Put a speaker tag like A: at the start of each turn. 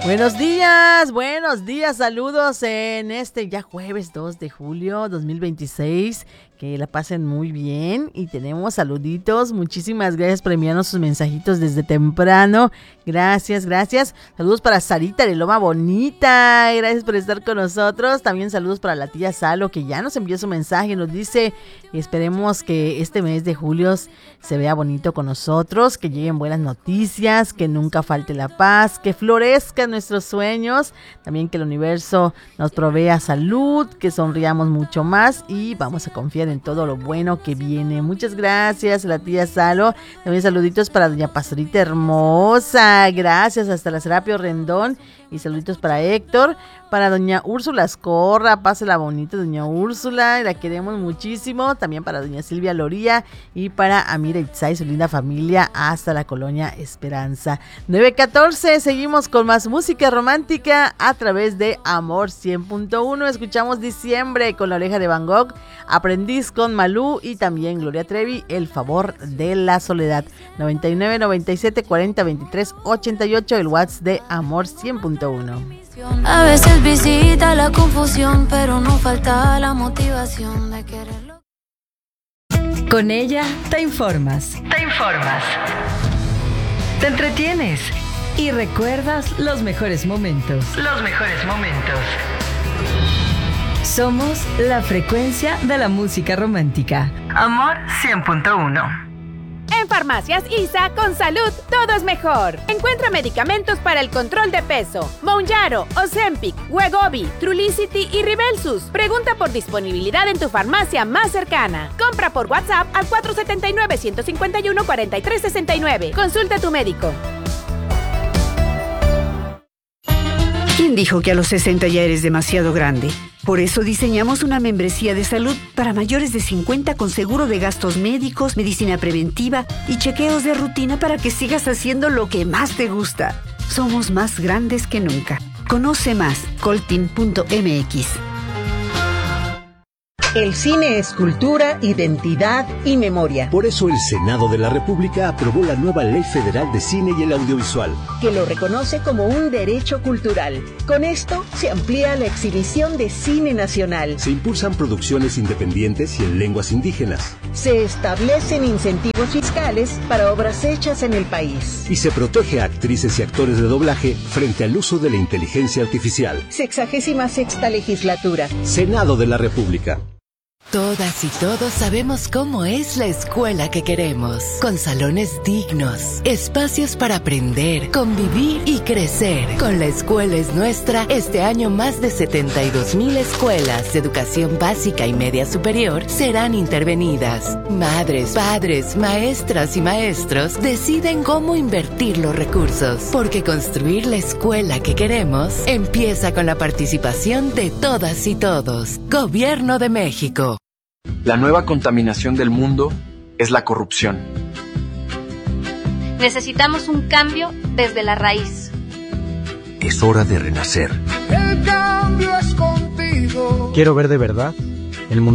A: Buenos días, saludos en este ya jueves 2 de julio 2026, que la pasen muy bien y tenemos saluditos, muchísimas gracias por enviarnos sus mensajitos desde temprano, gracias, saludos para Sarita de Loma Bonita, gracias por estar con nosotros, también saludos para la tía Salo que ya nos envió su mensaje, nos dice, esperemos que este mes de julio se vea bonito con nosotros, que lleguen buenas noticias, que nunca falte la paz, que florezcan nuestros sueños, también que el universo nos provea salud, que sonriamos mucho más y vamos a confiar en todo lo bueno que viene. Muchas gracias a la tía Salo, también saluditos para doña Pastorita hermosa, gracias hasta la Serapio Rendón y saluditos para Héctor, para doña Úrsula Escorra, pásela bonito doña Úrsula, la queremos muchísimo, también para doña Silvia Loría y para Amira Itzay, su linda familia, hasta la colonia Esperanza. 9:14, seguimos con más música romántica a través de Amor 100.1, escuchamos Diciembre con La Oreja de Van Gogh, Aprendiz con Malú y también Gloria Trevi, El Favor de la Soledad. 99 97 40 23 88, el WhatsApp de Amor 100.1.
B: A veces visita la confusión, pero no falta la motivación de quererlo.
C: Con ella te informas. Te entretienes y recuerdas los mejores momentos. Somos la frecuencia de la música romántica. Amor 100.1.
D: En Farmacias ISA, con salud, todo es mejor. Encuentra medicamentos para el control de peso. Mounjaro, Ozempic, Wegovy, Trulicity y Ribelsus. Pregunta por disponibilidad en tu farmacia más cercana. Compra por WhatsApp al 479-151-4369. Consulta a tu médico.
E: ¿Quién dijo que a los 60 ya eres demasiado grande? Por eso diseñamos una membresía de salud para mayores de 50 con seguro de gastos médicos, medicina preventiva y chequeos de rutina para que sigas haciendo lo que más te gusta. Somos más grandes que nunca. Conoce más, coltin.mx.
F: El cine es cultura, identidad y memoria.
G: Por eso el Senado de la República aprobó la nueva Ley Federal de Cine y el Audiovisual,
F: que lo reconoce como un derecho cultural. Con esto se amplía la exhibición de cine nacional.
G: Se impulsan producciones independientes y en lenguas indígenas.
F: Se establecen incentivos fiscales para obras hechas en el país.
G: Y se protege a actrices y actores de doblaje frente al uso de la inteligencia artificial.
F: 66ª legislatura.
G: Senado de la República.
H: Todas y todos sabemos cómo es la escuela que queremos, con salones dignos, espacios para aprender, convivir y crecer. Con La Escuela es Nuestra, este año más de 72,000 escuelas de educación básica y media superior serán intervenidas. Madres, padres, maestras y maestros deciden cómo invertir los recursos, porque construir la escuela que queremos empieza con la participación de todas y todos. Gobierno de México.
I: La nueva contaminación del mundo es la corrupción.
J: Necesitamos un cambio desde la raíz.
K: Es hora de renacer.
L: El cambio es contigo.
M: Quiero ver de verdad el mundo.